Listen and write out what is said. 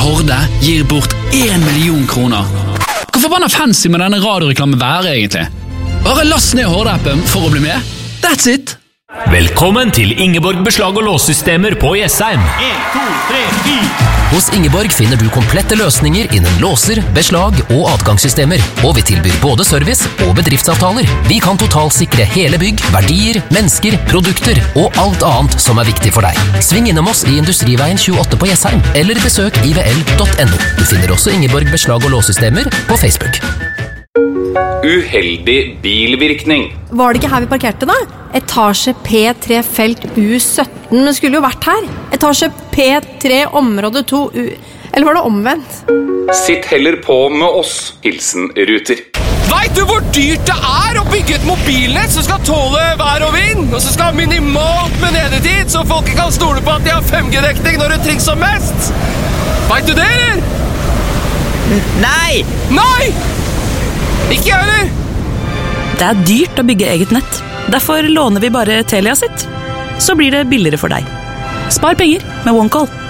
Horde gir bort 1 million kroner. Hvor forbannet fancy med denne radioreklamen være egentlig? Bare last ned Horde-appen for å bli med. That's it! Velkommen til Ingeborg Beslag- og Låssystemer på Jessheim. 1, 2, 3, 4. Hos Ingeborg finner du komplette løsninger innen låser, beslag og adgangssystemer. Og vi tilbyr både service og bedriftsavtaler. Vi kan totalsikre hele bygg, verdier, mennesker, produkter og alt annet som er viktig for deg. Sving innom oss i Industriveien 28 på Jessheim, eller besøk ivl.no. Du finner også Ingeborg Beslag- og Låssystemer på Facebook. Uheldig bilvirkning. Var det ikke her vi parkerte da? Etasje P3 felt U17. Det skulle jo vært her. Etasje P3 område 2 U... Eller var det omvendt? Sitt heller på med oss. Hilsen Ruter. Vet du hvor dyrt det er å bygge et mobilnett som skal tåle vær og vind, og som skal ha minimalt med nedetid, så folk kan stole på at de har 5G-dekning når det trengs som mest? Vet du det, eller? Nei! Nei! Ikke jeg heller! Det er dyrt å bygge eget nett. Derfor låner vi bare Telia sitt. Så blir det billigere for deg. Spar penger med OneCall.